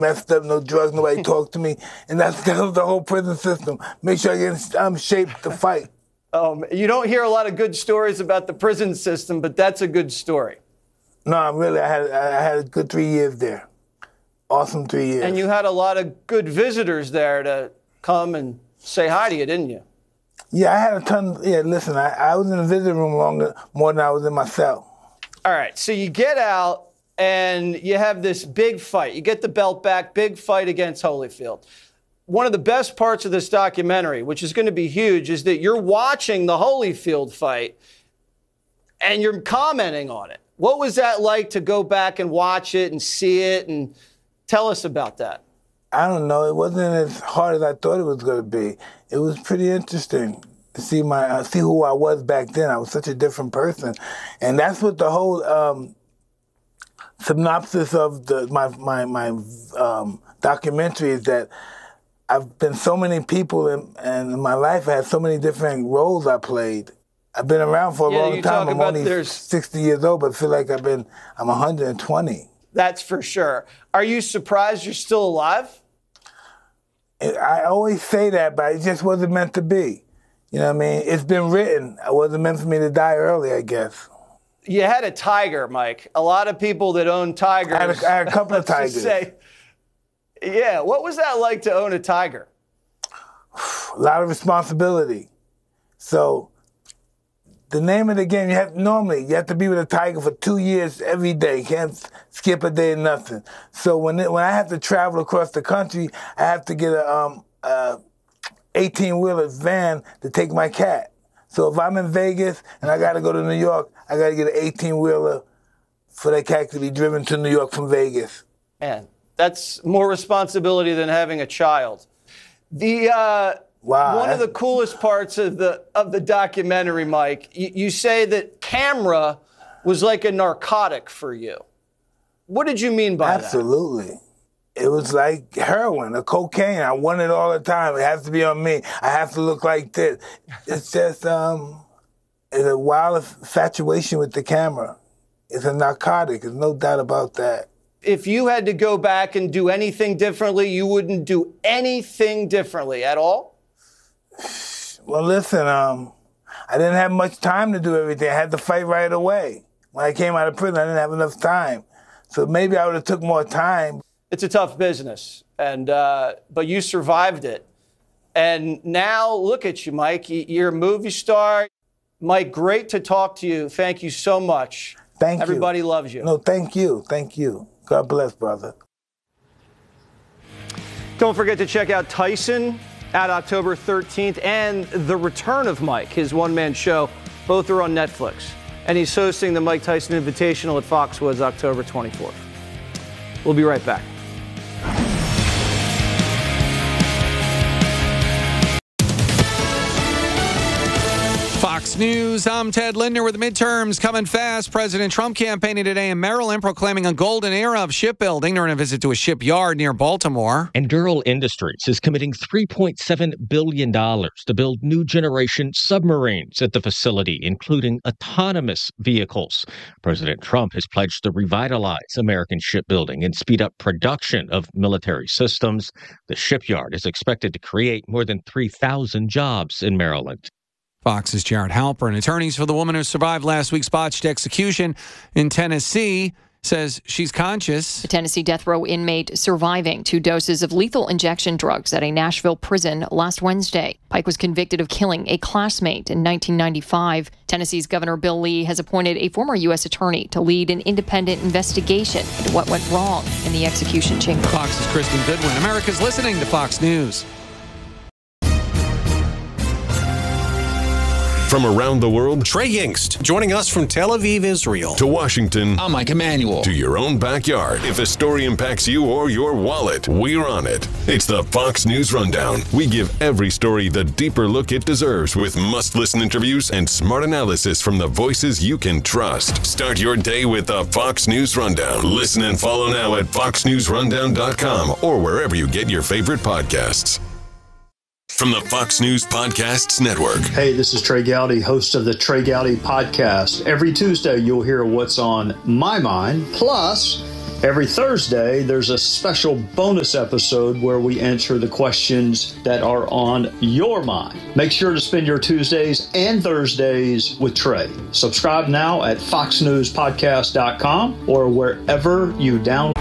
messed up, no drugs, nobody talked to me. And that was the whole prison system. Make sure I get in shape to fight. You don't hear a lot of good stories about the prison system, but that's a good story. No, really, I had a good 3 years there. Awesome 3 years. And you had a lot of good visitors there to come and say hi to you, didn't you? Yeah, I had a ton. Yeah, listen, I was in the visiting room more than I was in my cell. All right, so you get out and you have this big fight. You get the belt back, big fight against Holyfield. One of the best parts of this documentary, which is going to be huge, is that you're watching the Holyfield fight and you're commenting on it. What was that like to go back and watch it and see it? And tell us about that. I don't know. It wasn't as hard as I thought it was going to be. It was pretty interesting to see see who I was back then. I was such a different person, and that's what the whole synopsis of my documentary is, that I've been so many people and in my life I had so many different roles I played. I've been around for a long time. I'm only 60 years old, but I feel like I'm 120. That's for sure. Are you surprised you're still alive? I always say that, but it just wasn't meant to be. You know what I mean? It's been written. It wasn't meant for me to die early, I guess. You had a tiger, Mike. A lot of people that own tigers. I had a couple of tigers. Yeah, what was that like to own a tiger? A lot of responsibility. So the name of the game, you have to be with a tiger for 2 years every day. You can't skip a day or nothing. So when I have to travel across the country, I have to get a 18-wheeler van to take my cat. So if I'm in Vegas and I got to go to New York, I got to get an 18-wheeler for that cat to be driven to New York from Vegas. Man, that's more responsibility than having a child. Wow. One of the coolest parts of the documentary, Mike, you say that camera was like a narcotic for you. What did you mean by that? Absolutely. It was like heroin or cocaine. I want it all the time. It has to be on me. I have to look like this. It's just it's a wild infatuation with the camera. It's a narcotic. There's no doubt about that. If you had to go back and do anything differently, you wouldn't do anything differently at all? Well, listen, I didn't have much time to do everything. I had to fight right away. When I came out of prison, I didn't have enough time. So maybe I would have took more time. It's a tough business, but you survived it. And now look at you, Mike. You're a movie star. Mike, great to talk to you. Thank you so much. Thank you. Everybody loves you. No, thank you. Thank you. God bless, brother. Don't forget to check out Tyson at October 13th and The Return of Mike, his one-man show. Both are on Netflix. And he's hosting the Mike Tyson Invitational at Foxwoods October 24th. We'll be right back. Fox News, I'm Ted Lindner with the midterms coming fast. President Trump campaigning today in Maryland, proclaiming a golden era of shipbuilding during a visit to a shipyard near Baltimore. Anduril Industries is committing $3.7 billion to build new generation submarines at the facility, including autonomous vehicles. President Trump has pledged to revitalize American shipbuilding and speed up production of military systems. The shipyard is expected to create more than 3,000 jobs in Maryland. Fox's Jared Halpern, attorneys for the woman who survived last week's botched execution in Tennessee, says she's conscious. The Tennessee death row inmate surviving 2 doses of lethal injection drugs at a Nashville prison last Wednesday. Pike was convicted of killing a classmate in 1995. Tennessee's Governor Bill Lee has appointed a former U.S. attorney to lead an independent investigation into what went wrong in the execution chamber. Fox's Kristen Goodwin. America's listening to Fox News. From around the world, Trey Yingst, joining us from Tel Aviv, Israel. To Washington. I'm Mike Emanuel. To your own backyard. If a story impacts you or your wallet, we're on it. It's the Fox News Rundown. We give every story the deeper look it deserves with must-listen interviews and smart analysis from the voices you can trust. Start your day with the Fox News Rundown. Listen and follow now at foxnewsrundown.com or wherever you get your favorite podcasts. From the Fox News Podcasts Network. Hey, this is Trey Gowdy, host of the Trey Gowdy Podcast. Every Tuesday, you'll hear what's on my mind. Plus, Every Thursday, there's a special bonus episode where we answer the questions that are on your mind. Make sure to spend your Tuesdays and Thursdays with Trey. Subscribe now at foxnewspodcast.com or wherever you download.